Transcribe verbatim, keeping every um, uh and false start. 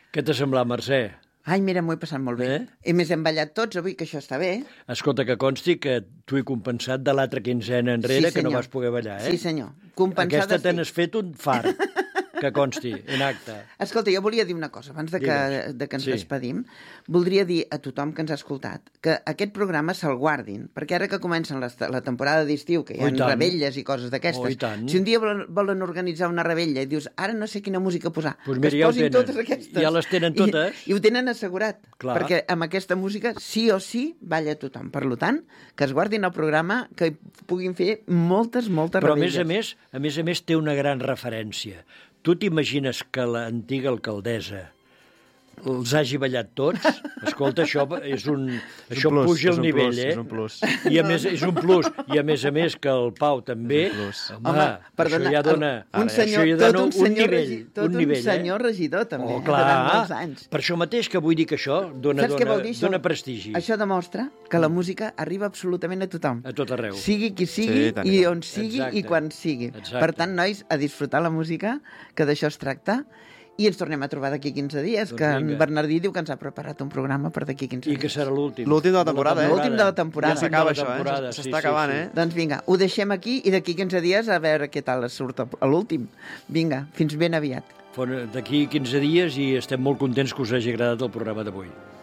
Què t'ha semblat, Mercè? Ai, mira, m'ho he passat molt bé. Eh? I més hem ballat tots avui, que això està bé. Escolta, que consti que t'ho he compensat de l'altra quinzena enrere, Sí, que no senyor. vas poder ballar, eh? Sí, senyor. Compensada Aquesta te estic. n'has fet un far, que consti, en acte. Escolta, jo volia dir una cosa, abans de que, Digues. de que ens Sí. despedim. Voldria dir a tothom que ens ha escoltat que aquest programa se'l guardin, perquè ara que comencen les, la temporada d'estiu, que hi Oh, ha i tant. rebelles i coses Oh, d'aquestes, i tant. si un dia volen, volen organitzar una rebella i dius, ara no sé quina música posar, Pues que mira, es ja ho posin tenen. totes aquestes. Ja les tenen totes. I, I ho tenen assegurat, Clar. perquè amb aquesta música sí o sí balla tothom. Per tant, que es guardin el programa, que puguin fer moltes, moltes Però a més rebelles. a més, a més a més té una gran referència. Tu t'imagines que l'antiga alcaldessa els hagi ballat tots? Escolta, això és un... això plus, puja és el un nivell, plus, eh? és un plus. I a més, és un plus. I a més a més que el Pau també... És un plus. Home, Home, això perdona, ja dona... un Ara, senyor, això ja tot dona un senyor, nivell, regi, tot un nivell, un senyor eh? regidor, també, Oh, durant molts clar, anys. per això mateix que vull dir que això dona, Saps què dona, vol dir això? dona prestigi Això demostra que la música arriba absolutament a tothom. a tot arreu. Sigui qui sigui Sí, tant, i i tant. on sigui Exacte. i quan sigui. Exacte. Per tant, nois, a disfrutar la música, que d'això es tracta, i ens tornem a trobar d'aquí quinze dies, Doncs que en vinga. Bernardí diu que ens ha preparat un programa per d'aquí quinze I dies. que serà l'últim. L'últim de la temporada, eh? L'últim de la temporada. Ja s'acaba L'últim de la això, eh? temporada, S'està sí, sí, acabant, sí. eh? Doncs vinga, ho deixem aquí i d'aquí quinze dies a veure què tal surt a l'últim. Vinga, fins ben aviat. D'aquí quinze dies i estem molt contents que us hagi agradat el programa d'avui.